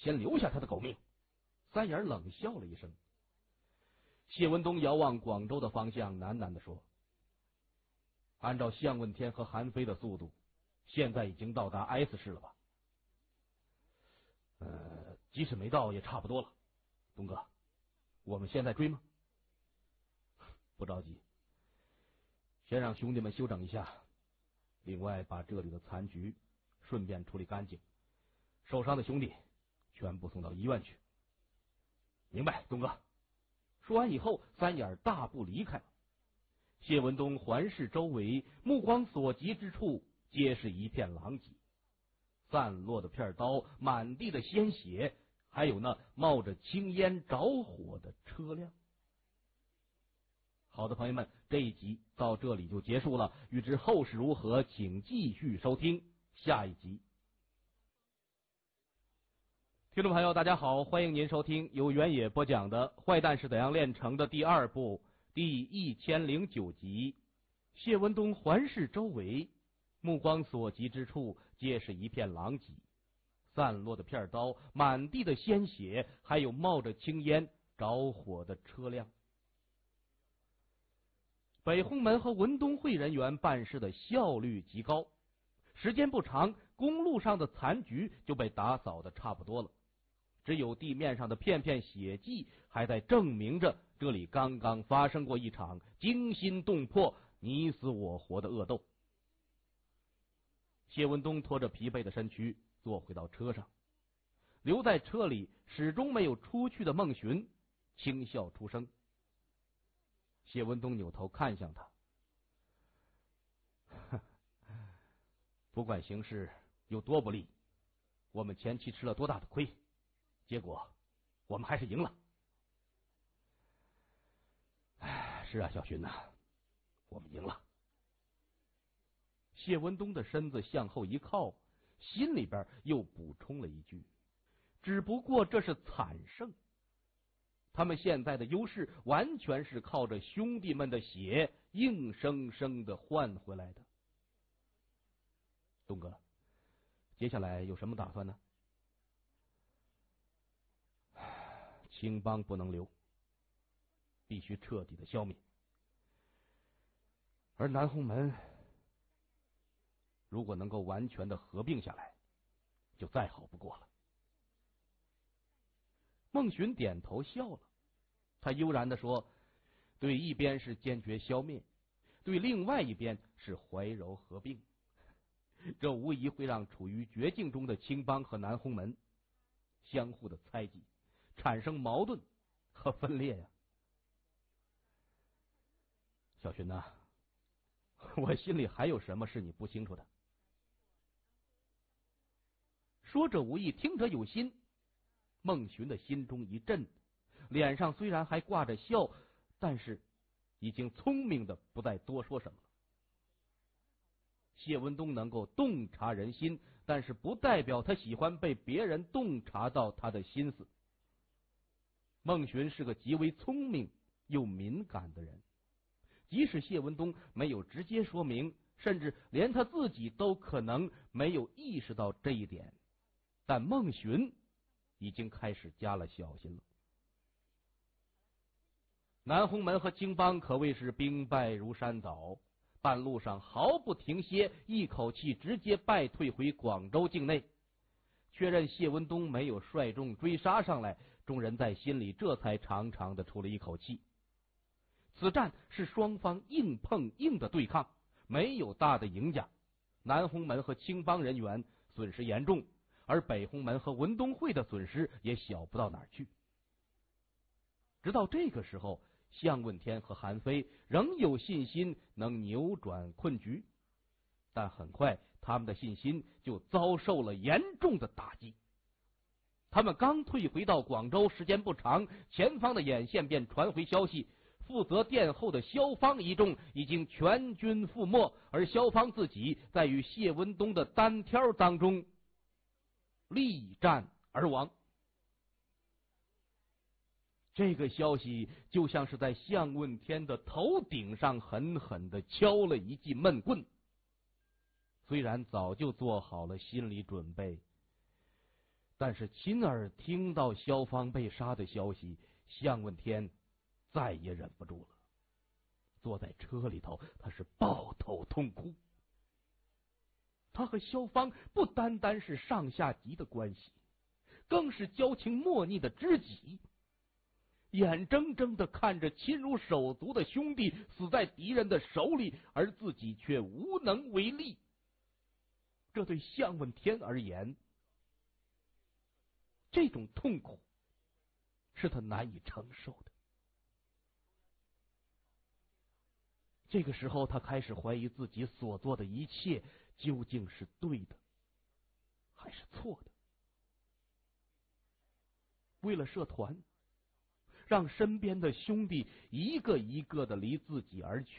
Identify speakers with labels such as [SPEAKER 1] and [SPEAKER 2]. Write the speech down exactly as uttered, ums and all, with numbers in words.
[SPEAKER 1] 先留下他的狗命。三眼冷笑了一声。谢文东遥望广州的方向，喃喃地说：按照向问天和韩非的速度，现在已经到达 S 市了吧？呃，即使没到也差不多了。东哥，我们现在追吗？不着急，先让兄弟们休整一下，另外把这里的残局顺便处理干净，受伤的兄弟全部送到医院去。明白，东哥。说完以后，三眼大步离开了。谢文东环视周围，目光所及之处皆是一片狼藉，散落的片刀，满地的鲜血，还有那冒着青烟着火的车辆。好的，朋友们，这一集到这里就结束了，欲知后事如何，请继续收听下一集。听众朋友大家好，欢迎您收听由原野播讲的《坏蛋是怎样炼成的》第二部第一千零九集。谢文东环视周围，目光所及之处皆是一片狼藉，散落的片刀，满地的鲜血，还有冒着青烟着火的车辆。北红门和文东会人员办事的效率极高，时间不长，公路上的残局就被打扫的差不多了，只有地面上的片片血迹还在证明着这里刚刚发生过一场惊心动魄、你死我活的恶斗。谢文东拖着疲惫的身躯坐回到车上，留在车里始终没有出去的孟寻轻笑出声。谢文东扭头看向他，不管形势有多不利，我们前期吃了多大的亏，结果我们还是赢了。唉，是啊，小寻呐、啊，我们赢了。谢文东的身子向后一靠，心里边又补充了一句：只不过这是惨胜，他们现在的优势完全是靠着兄弟们的血硬生生的换回来的。东哥，接下来有什么打算呢？青帮不能留，必须彻底的消灭。而南红门如果能够完全的合并下来，就再好不过了。孟寻点头笑了，他悠然地说：对一边是坚决消灭，对另外一边是怀柔合并，这无疑会让处于绝境中的青帮和南红门相互的猜忌，产生矛盾和分裂呀、啊。小寻呐、啊，我心里还有什么是你不清楚的？说者无意，听者有心。孟寻的心中一震，脸上虽然还挂着笑，但是已经聪明的不再多说什么了。谢文东能够洞察人心，但是不代表他喜欢被别人洞察到他的心思。孟寻是个极为聪明又敏感的人，即使谢文东没有直接说明，甚至连他自己都可能没有意识到这一点，但孟寻已经开始加了小心了。南红门和青帮可谓是兵败如山倒，半路上毫不停歇，一口气直接败退回广州境内。确认谢文东没有率众追杀上来，众人在心里这才长长的出了一口气。此战是双方硬碰硬的对抗，没有大的赢家，南红门和青帮人员损失严重，而北红门和文东会的损失也小不到哪儿去。直到这个时候，向问天和韩非仍有信心能扭转困局，但很快他们的信心就遭受了严重的打击。他们刚退回到广州，时间不长，前方的眼线便传回消息，负责殿后的萧芳一众已经全军覆没，而萧芳自己在与谢文东的单挑当中力战而亡。这个消息就像是在向问天的头顶上狠狠地敲了一记闷棍。虽然早就做好了心理准备， 但是亲耳听到萧芳被杀的消息，向问天再也忍不住了。坐在车里头，他是抱头痛哭。他和萧芳不单单是上下级的关系，更是交情莫逆的知己。眼睁睁的看着亲如手足的兄弟死在敌人的手里，而自己却无能为力。这对向问天而言，这种痛苦是他难以承受的。这个时候，他开始怀疑自己所做的一切究竟是对的还是错的。为了社团，让身边的兄弟一个一个的离自己而去。